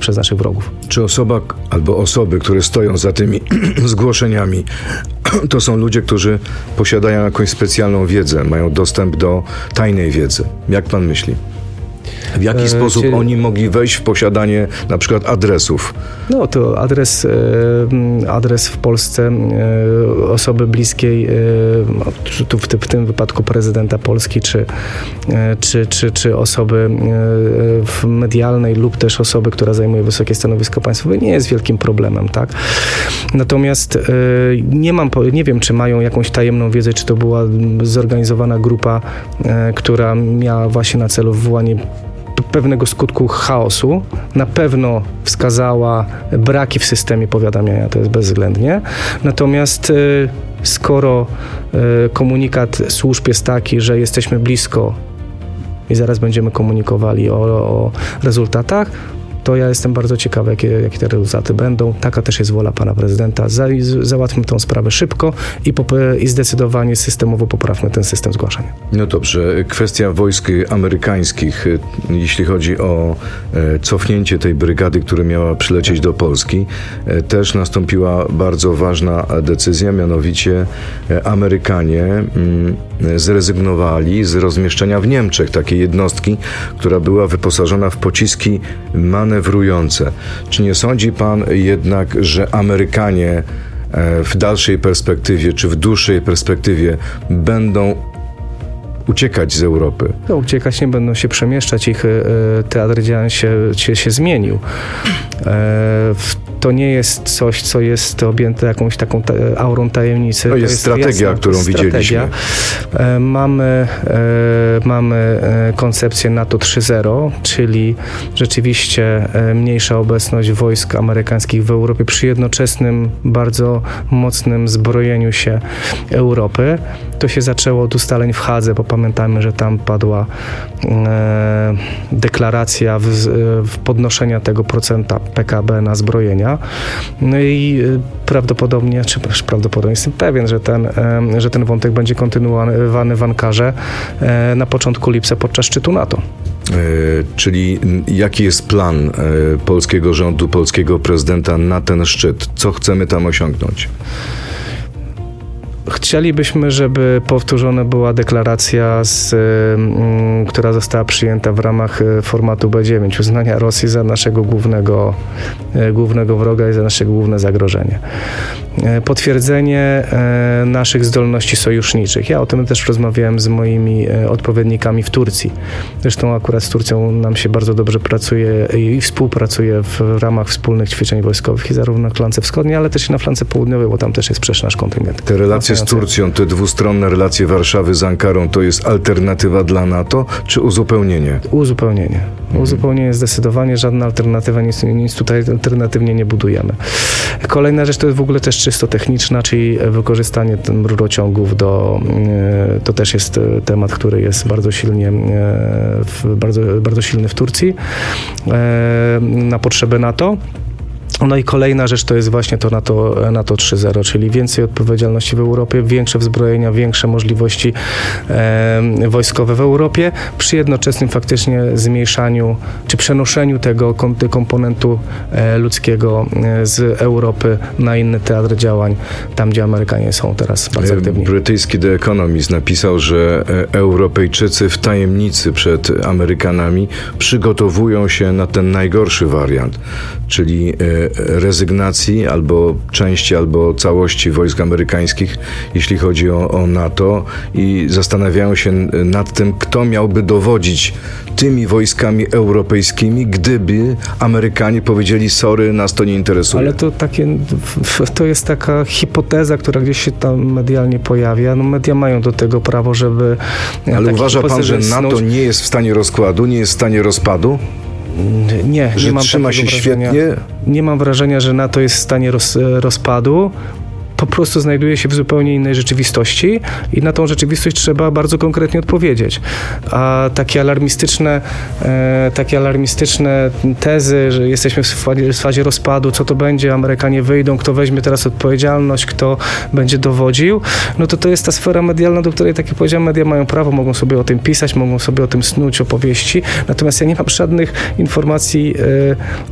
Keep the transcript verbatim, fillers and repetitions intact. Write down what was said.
przez naszych wrogów. Czy osoba albo osoby, które stoją za tymi zgłoszeniami, to są ludzie, którzy posiadają jakąś specjalną wiedzę, mają dostęp do tajnej wiedzy? Jak pan myśli? W jaki e, sposób czyli... oni mogli wejść w posiadanie na przykład adresów? No to adres, adres w Polsce osoby bliskiej, tu w, w tym wypadku prezydenta Polski, czy, czy, czy, czy osoby medialnej lub też osoby, która zajmuje wysokie stanowisko państwowe, nie jest wielkim problemem, tak? Natomiast nie mam, nie wiem, czy mają jakąś tajemną wiedzę, czy to była zorganizowana grupa, która miała właśnie na celu wywołanie pewnego skutku chaosu. Na pewno wskazała braki w systemie powiadamiania, to jest bezwzględnie. Natomiast y, skoro y, komunikat służb jest taki, że jesteśmy blisko i zaraz będziemy komunikowali o, o rezultatach, to ja jestem bardzo ciekawy, jakie, jakie te rezultaty będą. Taka też jest wola pana prezydenta. Za, załatwmy tą sprawę szybko i, po, i zdecydowanie systemowo poprawmy ten system zgłaszania. No dobrze. Kwestia wojsk amerykańskich, jeśli chodzi o e, cofnięcie tej brygady, która miała przylecieć do Polski, e, też nastąpiła bardzo ważna decyzja, mianowicie e, Amerykanie mm, zrezygnowali z rozmieszczenia w Niemczech takiej jednostki, która była wyposażona w pociski manewrujące. Czy nie sądzi pan jednak, że Amerykanie w dalszej perspektywie, czy w dłuższej perspektywie będą uciekać z Europy? No, uciekać nie będą, się przemieszczać. Ich e, teatr działań się, się, się zmienił. E, to nie jest coś, co jest objęte jakąś taką ta, aurą tajemnicy. To jest, to jest strategia, jasna, którą strategia. widzieliśmy. E, mamy, e, mamy koncepcję NATO trzy zero, czyli rzeczywiście mniejsza obecność wojsk amerykańskich w Europie przy jednoczesnym, bardzo mocnym zbrojeniu się Europy. To się zaczęło od ustaleń w Hadze, bo pamiętamy, że tam padła e, deklaracja w, w podnoszenia tego procenta P K B na zbrojenia. No i prawdopodobnie, czy prawdopodobnie jestem pewien, że ten, e, że ten wątek będzie kontynuowany w Ankarze e, na początku lipca podczas szczytu NATO. E, czyli jaki jest plan e, polskiego rządu, polskiego prezydenta na ten szczyt? Co chcemy tam osiągnąć? Chcielibyśmy, żeby powtórzona była deklaracja, z, y, która została przyjęta w ramach formatu B dziewięć, uznania Rosji za naszego głównego, y, głównego wroga i za nasze główne zagrożenie. Y, potwierdzenie y, naszych zdolności sojuszniczych. Ja o tym też rozmawiałem z moimi y, odpowiednikami w Turcji. Zresztą akurat z Turcją nam się bardzo dobrze pracuje i współpracuje w ramach wspólnych ćwiczeń wojskowych i zarówno na flance wschodniej, ale też i na flance południowej, bo tam też jest przecież nasz kontyngent. Te relacje z Turcją, te dwustronne relacje Warszawy z Ankarą, to jest alternatywa dla NATO, czy uzupełnienie? Uzupełnienie. Mhm. Uzupełnienie zdecydowanie, żadna alternatywa, nic, nic tutaj alternatywnie nie budujemy. Kolejna rzecz to jest w ogóle też czysto techniczna, czyli wykorzystanie rurociągów do, to też jest temat, który jest bardzo silnie, bardzo, bardzo silny w Turcji na potrzeby NATO. No i kolejna rzecz to jest właśnie to NATO, NATO trzy zero, czyli więcej odpowiedzialności w Europie, większe wzbrojenia, większe możliwości e, wojskowe w Europie, przy jednoczesnym faktycznie zmniejszaniu, czy przenoszeniu tego komponentu e, ludzkiego e, z Europy na inny teatr działań, tam gdzie Amerykanie są teraz bardzo aktywni. Brytyjski The Economist napisał, że Europejczycy w tajemnicy przed Amerykanami przygotowują się na ten najgorszy wariant, czyli e, rezygnacji albo części, albo całości wojsk amerykańskich, jeśli chodzi o, o NATO, i zastanawiają się nad tym, kto miałby dowodzić tymi wojskami europejskimi, gdyby Amerykanie powiedzieli: sorry, nas to nie interesuje. Ale to takie, to jest taka hipoteza, która gdzieś się tam medialnie pojawia. No media mają do tego prawo, żeby... Ale uważa pan, że NATO nie jest w stanie rozkładu, nie jest w stanie rozpadu? Nie, że nie mam trzyma się wrażenia. świetnie? Nie mam wrażenia, że NATO jest w stanie roz, rozpadu. Po prostu znajduje się w zupełnie innej rzeczywistości i na tą rzeczywistość trzeba bardzo konkretnie odpowiedzieć. A takie alarmistyczne, e, takie alarmistyczne tezy, że jesteśmy w fazie, w fazie rozpadu, co to będzie, Amerykanie wyjdą, kto weźmie teraz odpowiedzialność, kto będzie dowodził, no to to jest ta sfera medialna, do której, tak jak powiedziałem, media mają prawo, mogą sobie o tym pisać, mogą sobie o tym snuć opowieści, natomiast ja nie mam żadnych informacji e,